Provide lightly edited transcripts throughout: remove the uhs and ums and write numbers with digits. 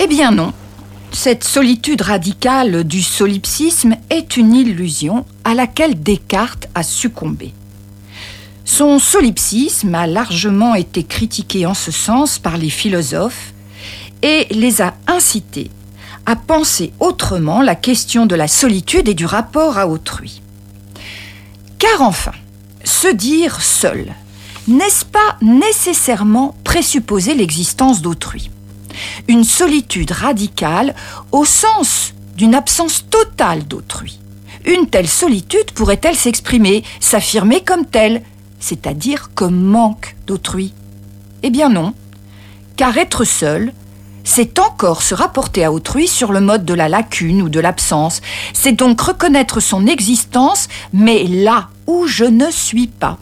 Eh bien non. Cette solitude radicale du solipsisme est une illusion à laquelle Descartes a succombé. Son solipsisme a largement été critiqué en ce sens par les philosophes et les a incités à penser autrement la question de la solitude et du rapport à autrui. Car enfin, se dire seul, n'est-ce pas nécessairement présupposer l'existence d'autrui ? Une solitude radicale au sens d'une absence totale d'autrui. Une telle solitude pourrait-elle s'exprimer, s'affirmer comme telle, c'est-à-dire comme manque d'autrui ? Eh bien non, car être seul, c'est encore se rapporter à autrui sur le mode de la lacune ou de l'absence. C'est donc reconnaître son existence, mais là où je ne suis pas.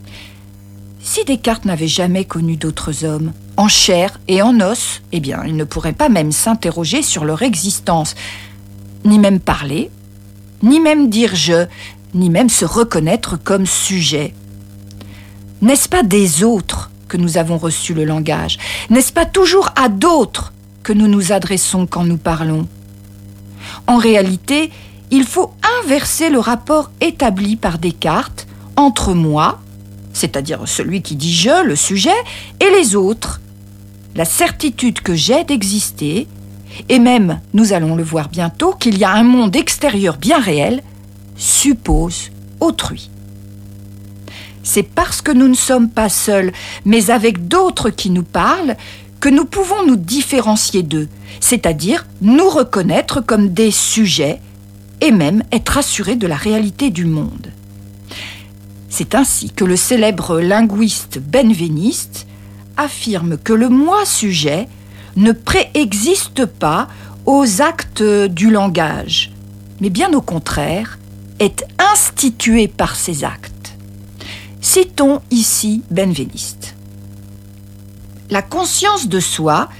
Si Descartes n'avait jamais connu d'autres hommes, en chair et en os, eh bien, il ne pourrait pas même s'interroger sur leur existence, ni même parler, ni même dire « je », ni même se reconnaître comme sujet. N'est-ce pas des autres que nous avons reçu le langage ? N'est-ce pas toujours à d'autres que nous nous adressons quand nous parlons ? En réalité, il faut inverser le rapport établi par Descartes entre moi, c'est-à-dire celui qui dit « je », le sujet, et les autres. La certitude que j'ai d'exister, et même, nous allons le voir bientôt, qu'il y a un monde extérieur bien réel, suppose autrui. C'est parce que nous ne sommes pas seuls, mais avec d'autres qui nous parlent, que nous pouvons nous différencier d'eux, c'est-à-dire nous reconnaître comme des sujets et même être assurés de la réalité du monde. C'est ainsi que le célèbre linguiste benveniste affirme que le moi-sujet ne préexiste pas aux actes du langage, mais bien au contraire, est institué par ces actes. Citons ici benveniste. La conscience de soi